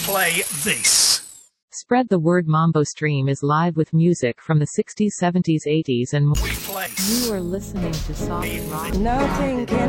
play this. Spread the word. Mambo Stream is live with music from the 60s, 70s, 80s and more. We play. You are listening to Soft Rock. Nothing can